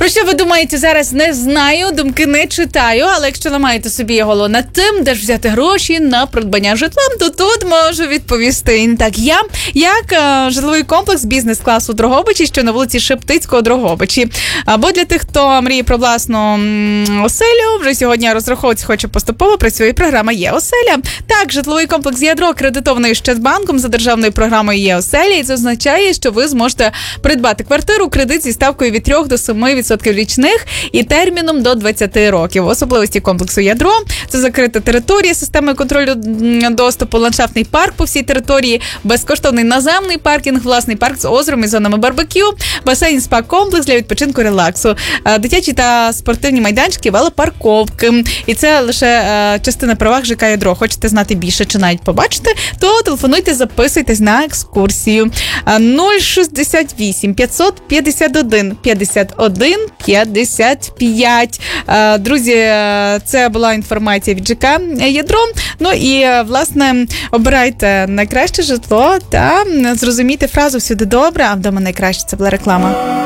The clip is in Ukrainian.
Про що ви думаєте зараз? Не знаю, думки не читаю, але якщо ламаєте собі голову над тим, де ж взяти гроші на придбання житла, то тут можу відповісти. Так, я, як житловий комплекс бізнес-класу Дрогобичі, що на вулиці Шептицького, Дрогобичі. Або для тих, хто мріє про власну оселю, вже сьогодні розраховуватися хоче поступово, працює програма «Є-оселя». Так, житловий комплекс «Ядро» кредитований Ощадбанком за державною програмою «Є-оселя», і це означає, що ви зможете придбати квартиру, кредит зі ставкою від 3 до 7% річних і терміном до 20 років. Особливості комплексу «Ядро» – це закрита територія, системи контролю доступу, ландшафтний парк по всій території, безкоштовний наземний паркінг, власний парк з озером і зонами барбекю, басейн, спа-комплекс для відпочинку, релаксу, дитячі та спортивні майданчики, велопарковки. І це лише частина переваг ЖК «Ядро». Хочете знати більше чи навіть побачити, то телефонуйте, записуйтесь на екскурсію. 068 551 51 55. Друзі, це була інформація від ЖК «Ядро». Ну і, власне, обирайте найкраще житло та зрозумійте фразу «всюди добре, а вдома найкраще». Це була реклама.